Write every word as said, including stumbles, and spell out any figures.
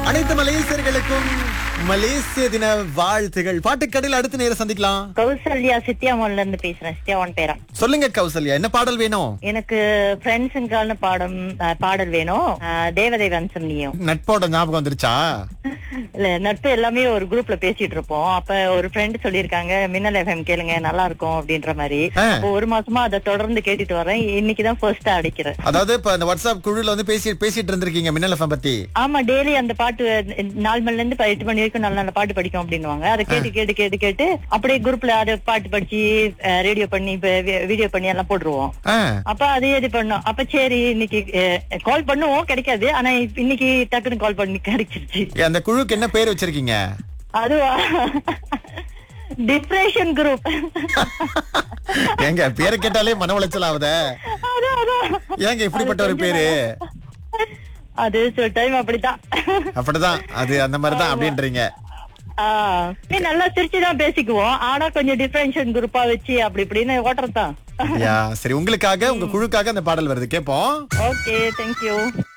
அனைத்து மலேசியர்களுக்கும் மலேசிய தின வாழ்த்துகள். பாட்டுக்கடையில் அடுத்த நேரம் சந்திக்கலாம். கௌசல்யா சித்தியாமோன்ல இருந்து பேசுறேன். சித்தியாவான் பேரா. சொல்லுங்க கௌசல்யா, என்ன பாடல் வேணும்? எனக்கு ஃப்ரெண்ட்ஸுக்கான பாடம் அஹ், பாடல் வேணும். அஹ், தேவதை வம்சம் நீயும். நட்போட ஞாபகம் வந்துருச்சா? இல்ல, நட்பு எல்லாமே ஒரு குரூப்ல பேசிட்டு இருப்போம். அப்ப ஒரு ஃப்ரெண்ட் சொல்லிருக்காங்க, மின்னல் எஃப்எம் கேளுங்க நல்லா இருக்கும் அப்படின்ற மாதிரி. ஆ. அப்போ ஒரு மாசமா அதை தொடர்ந்து கேட்டுட்டு வரேன். இன்னைக்குதான் ஃபர்ஸ்டா அடிக்கிறேன். அதாவது இப்ப இந்த வாட்ஸ்அப் குழுல வந்து பேசி பேசிட்டு இருந்திருக்கீங்க மின்னல் எஃப்எம் பத்தி. ஆமா, டெய்லி அந்த பாட்டு நாலு மணில இருந்து ப- எட்டு மணி வரைக்கும் நல்ல நல்ல பாட்டு படிக்கும் அப்படின்னுவாங்க. அதை கேட்டு கேட்டு கேட்டு கேட்டு அப்படியே குரூப்ல அதை பாட்டு படிச்சு ரேடியோ பண்ணி வீடியோ பண்ணி எல்லாம் போட்டுருவோம். ஆ. அப்ப அதே இது பண்ணோம். அப்ப சரி இன்னைக்கு கால் பண்ணுவோம், கிடைக்காது. ஆனா இப்ப இன்னைக்கு டக்குன்னு கால் பண்ணி கிடைச்சிருச்சு. ஏ, அந்த குழுக்கு என்ன பேர் வச்சிருக்கீங்க? அதுவா, டிப்ரெஷன் குரூப். ஏங்க பேரை கேட்டாலே மன உளைச்சல் ஆகுதே. ஏங்க இப்படிப்பட்ட ஒரு பேரு? அது சில டைம் அப்படித்தான். அப்படிதான், அது அந்த மாதிரிதான் அப்படின்றீங்க. ஆஹ் நீ நல்லா சிரிச்சுதான் பேசிக்குவோம். ஆனா கொஞ்சம் டிஃபரன்ஷியல் குரூப்பா வச்சு அப்படி இப்படின்னு ஓட்டுறதான். யா, சரி, உங்களுக்காக உங்க குழுக்காக அந்த பாடல் வருது, கேப்போம். Okay, thank you.